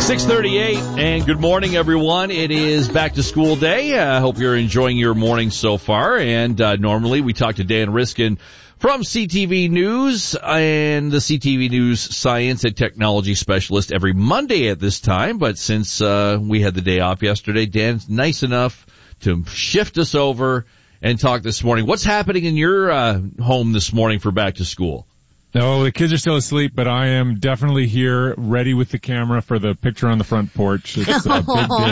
6:38, and good morning, everyone. It is back to school day. I hope you're enjoying your morning so far. And normally we talk to Dan Riskin from CTV News and the CTV News Science and Technology Specialist every Monday at this time. But since we had the day off yesterday, Dan's nice enough to shift us over and talk this morning. What's happening in your home this morning for back to school? No, the kids are still asleep, but I am definitely here, ready with the camera for the picture on the front porch. It's a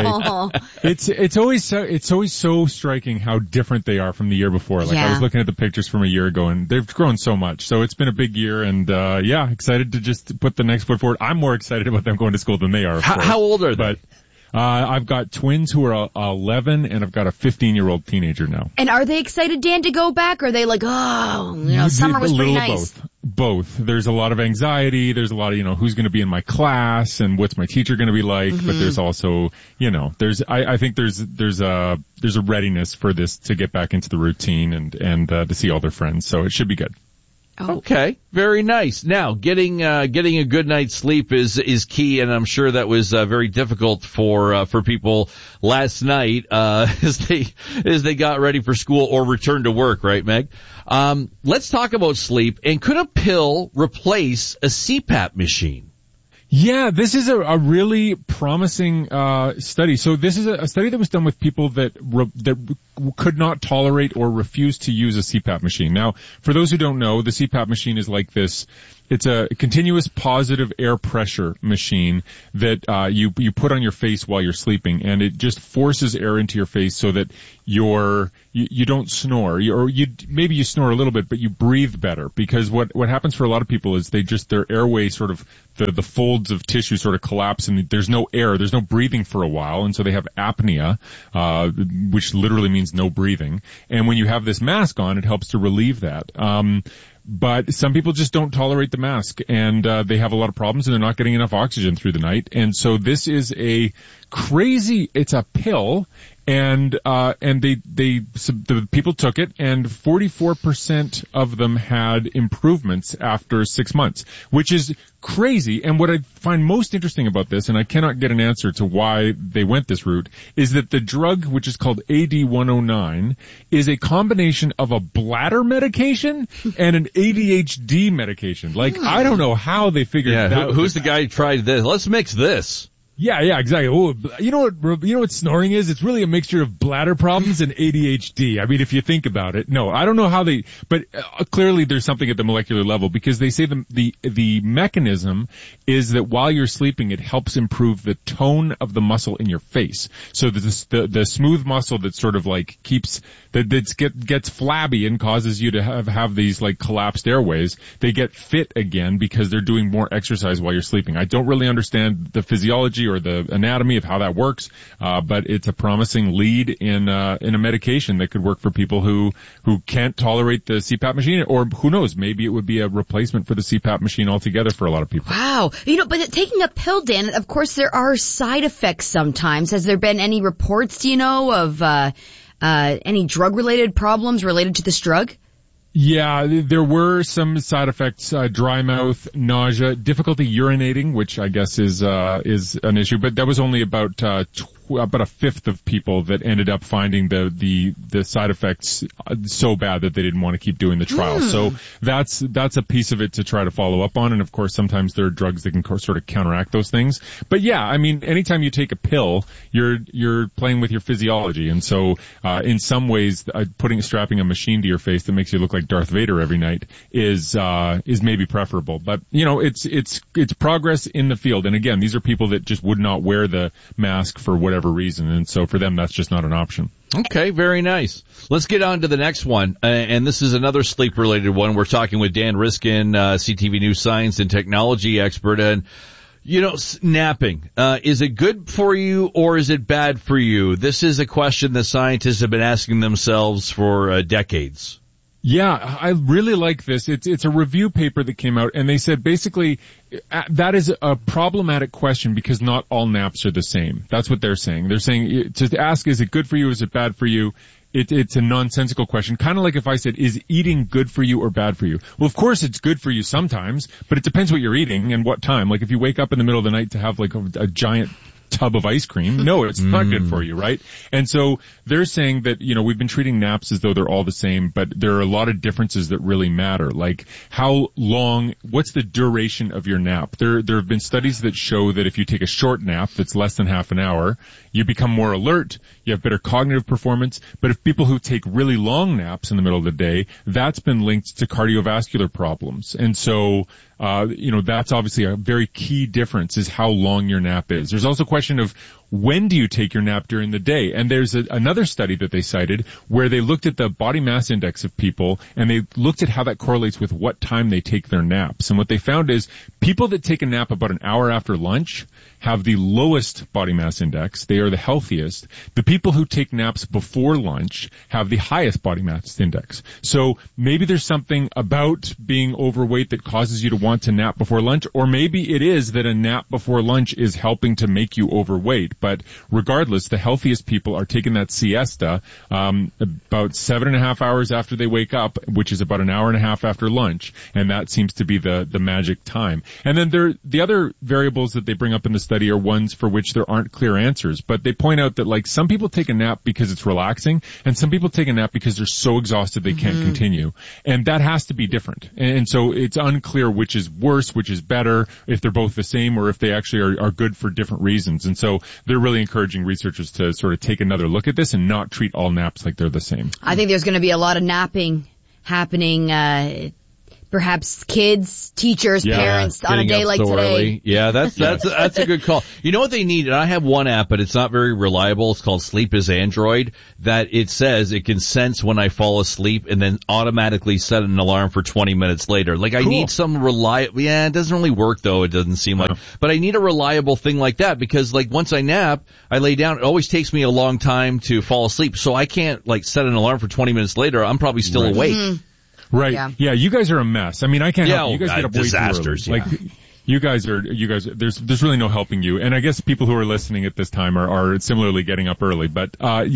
big day. It's always so striking how different they are from the year before. Like I was looking at the pictures from a year ago, and they've grown so much. So it's been a big year, and excited to just put the next foot forward. I'm more excited about them going to school than they are. How old are they? I've got twins who are 11, and I've got a 15-year-old teenager now. And are they excited, Dan, to go back? Or are they like, summer was pretty nice? Both. There's a lot of anxiety. There's a lot of, who's going to be in my class and what's my teacher going to be like. Mm-hmm. But there's also, I think there's a readiness for this to get back into the routine and to see all their friends. So it should be good. Oh. Okay, very nice. Now, getting a good night's sleep is key, and I'm sure that was very difficult for people last night as they got ready for school or returned to work, right, Meg? Let's talk about sleep. And could a pill replace a CPAP machine? Yeah, this is a really promising study. So this is a study that was done with people that could not tolerate or refuse to use a CPAP machine. Now, for those who don't know, the CPAP machine is like this. It's a continuous positive air pressure machine that you put on your face while you're sleeping, and it just forces air into your face so that you don't snore, maybe you snore a little bit, but you breathe better. Because what happens for a lot of people is their airway sort of the folds of tissue sort of collapse, and there's no air, there's no breathing for a while, and so they have apnea, which literally means no breathing. And when you have this mask on, it helps to relieve that. But some people just don't tolerate the mask, and they have a lot of problems, and they're not getting enough oxygen through the night. And so this is it's a pill, and the people took it, and 44% of them had improvements after 6 months, which is crazy. And what I find most interesting about this, and I cannot get an answer to why they went this route, is that the drug, which is called AD109, is a combination of a bladder medication and an ADHD medication. Like, I don't know how they figured that out. Who's the guy who tried this? Let's mix this. Yeah, exactly. Oh, you know what snoring is? It's really a mixture of bladder problems and ADHD. I mean, if you think about it. No, I don't know how but clearly there's something at the molecular level, because they say the mechanism is that while you're sleeping, it helps improve the tone of the muscle in your face. So the smooth muscle that sort of like gets flabby and causes you to have these like collapsed airways, they get fit again because they're doing more exercise while you're sleeping. I don't really understand the physiology or the anatomy of how that works, but it's a promising lead in a medication that could work for people who can't tolerate the CPAP machine, or who knows, maybe it would be a replacement for the CPAP machine altogether for a lot of people. Wow. But taking a pill, Dan, of course there are side effects sometimes. Has there been any reports, of any drug-related problems related to this drug? Yeah, there were some side effects, dry mouth, nausea, difficulty urinating, which I guess is an issue, but that was only about a fifth of people that ended up finding the side effects so bad that they didn't want to keep doing the trial. So that's a piece of it to try to follow up on. And of course, sometimes there are drugs that can sort of counteract those things. But yeah, I mean, anytime you take a pill, you're playing with your physiology. And so, in some ways, strapping a machine to your face that makes you look like Darth Vader every night is maybe preferable. But, it's progress in the field. And again, these are people that just would not wear the mask for whatever reason, and so for them that's just not an option. Okay, very nice. Let's get on to the next one, and this is another sleep related one. We're talking with Dan Riskin, CTV News science and technology expert. And napping, is it good for you or is it bad for you? This is a question that scientists have been asking themselves for decades. Yeah, I really like this. It's a review paper that came out, and they said basically that is a problematic question because not all naps are the same. That's what they're saying. They're saying to ask, is it good for you, is it bad for you? It's a nonsensical question. Kind of like if I said, is eating good for you or bad for you? Well, of course it's good for you sometimes, but it depends what you're eating and what time. Like if you wake up in the middle of the night to have like a giant tub of ice cream, no, it's not good for you, right? And so they're saying that, we've been treating naps as though they're all the same, but there are a lot of differences that really matter. Like how long, what's the duration of your nap? There have been studies that show that if you take a short nap that's less than half an hour, you become more alert, you have better cognitive performance. But if people who take really long naps in the middle of the day, that's been linked to cardiovascular problems. And so, that's obviously a very key difference is how long your nap is. There's also a question of when do you take your nap during the day? And there's another study that they cited where they looked at the body mass index of people and they looked at how that correlates with what time they take their naps. And what they found is people that take a nap about an hour after lunch have the lowest body mass index. They are the healthiest. The people who take naps before lunch have the highest body mass index. So maybe there's something about being overweight that causes you to want to nap before lunch, or maybe it is that a nap before lunch is helping to make you overweight. But regardless, the healthiest people are taking that siesta about 7.5 hours after they wake up, which is about an hour and a half after lunch, and that seems to be the magic time. And then the other variables that they bring up in the study are ones for which there aren't clear answers, but they point out that like some people take a nap because it's relaxing, and some people take a nap because they're so exhausted they can't continue, and that has to be different. And so it's unclear which is worse, which is better, if they're both the same, or if they actually are good for different reasons. And so they're really encouraging researchers to sort of take another look at this and not treat all naps like they're the same. I think there's going to be a lot of napping happening, perhaps kids, teachers, parents on a day like today. Early. Yeah, that's a good call. You know what they need? And I have one app, but it's not very reliable. It's called Sleep is Android, that it says it can sense when I fall asleep and then automatically set an alarm for 20 minutes later. Like I need some reliable, it doesn't really work though. It doesn't seem like, but I need a reliable thing like that because like once I nap, I lay down, it always takes me a long time to fall asleep. So I can't like set an alarm for 20 minutes later. I'm probably still awake. Mm-hmm. Right. Yeah, you guys are a mess. I mean, I can't help you. You guys get up way disasters, too early. Like, you guys, there's really no helping you. And I guess people who are listening at this time are similarly getting up early. But,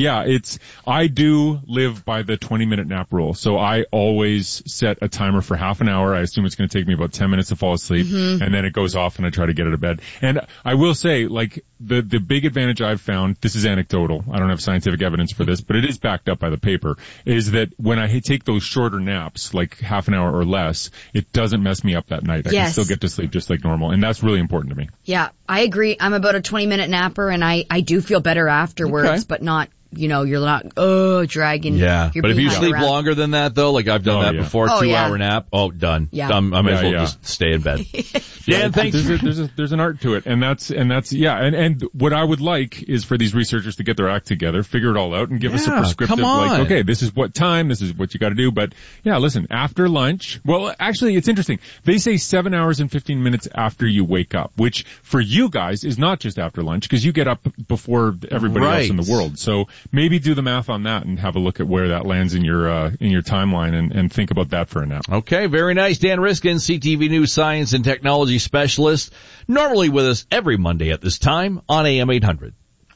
I do live by the 20-minute nap rule. So I always set a timer for half an hour. I assume it's going to take me about 10 minutes to fall asleep. Mm-hmm. And then it goes off and I try to get out of bed. And I will say, like, the big advantage I've found, this is anecdotal, I don't have scientific evidence for this, but it is backed up by the paper, is that when I take those shorter naps, like half an hour or less, it doesn't mess me up that night. I can still get to sleep just like normal, and that's really important to me. Yeah, I agree. I'm about a 20-minute napper, and I do feel better afterwards, but not, you're not, dragging. Yeah, your but if you sleep around. Longer than that, though, like I've done that before, 2-hour nap, done. Yeah. I might as well just stay in bed. Dan, thanks. There's an art to it, and that's and what I would like is for these researchers to get their act together, figure it all out, and give us a prescriptive, like, okay, this is what time, this is what you got to do. But listen, after lunch, well, actually, it's interesting. They say 7 hours and 15 minutes after you wake up, which for you guys is not just after lunch because you get up before everybody else in the world. So maybe do the math on that and have a look at where that lands in your timeline and think about that for a nap. Okay, very nice. Dan Riskin, CTV News science and technology specialist, normally with us every Monday at this time on AM 800.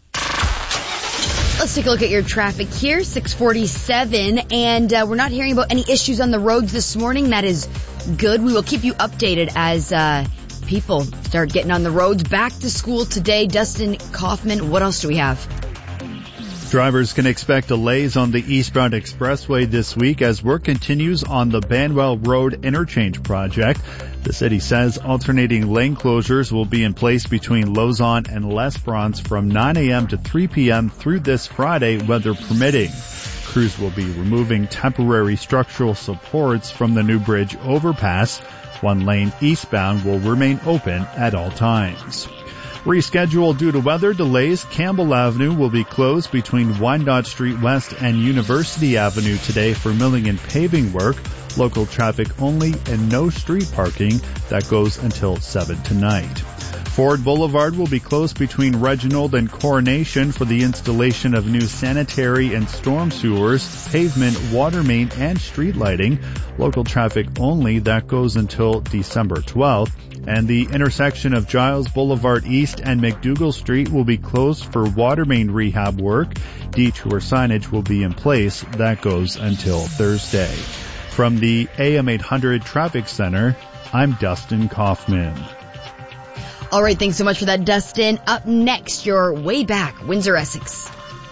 Let's take a look at your traffic here, 647, and we're not hearing about any issues on the roads this morning. That is good. We will keep you updated as people start getting on the roads. Back to school today. Dustin Kaufman, what else do we have? Drivers can expect delays on the eastbound expressway this week as work continues on the Banwell Road interchange project. The city says alternating lane closures will be in place between Lausanne and Les Bronze from 9 a.m. to 3 p.m. through this Friday, weather permitting. Crews will be removing temporary structural supports from the new bridge overpass. One lane eastbound will remain open at all times. Rescheduled due to weather delays, Campbell Avenue will be closed between Wyandotte Street West and University Avenue today for milling and paving work. Local traffic only and no street parking. That goes until 7 tonight. Ford Boulevard will be closed between Reginald and Coronation for the installation of new sanitary and storm sewers, pavement, water main, and street lighting. Local traffic only. That goes until December 12th. And the intersection of Giles Boulevard East and McDougall Street will be closed for water main rehab work. Detour signage will be in place. That goes until Thursday. From the AM 800 Traffic Center, I'm Dustin Kaufman. All right, thanks so much for that, Dustin. Up next, your Way Back, Windsor-Essex.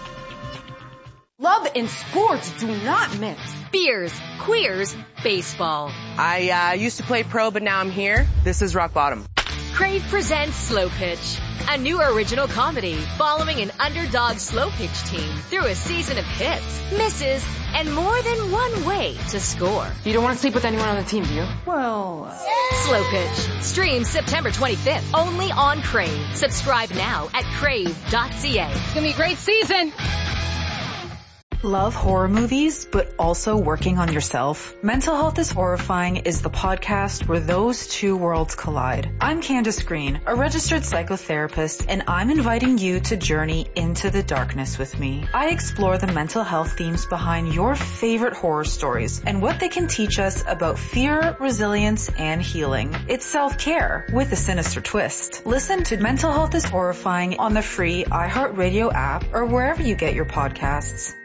Love and sports do not mix. Beers, queers, baseball. I used to play pro, but now I'm here. This is rock bottom. Crave presents Slow Pitch, a new original comedy following an underdog slow pitch team through a season of hits, misses, and more than one way to score. You don't want to sleep with anyone on the team, do you? Well, Slow Pitch. Stream September 25th, only on Crave. Subscribe now at crave.ca. It's going to be a great season. Love horror movies, but also working on yourself? Mental Health is Horrifying is the podcast where those two worlds collide. I'm Candace Green, a registered psychotherapist, and I'm inviting you to journey into the darkness with me. I explore the mental health themes behind your favorite horror stories and what they can teach us about fear, resilience, and healing. It's self-care with a sinister twist. Listen to Mental Health is Horrifying on the free iHeartRadio app or wherever you get your podcasts.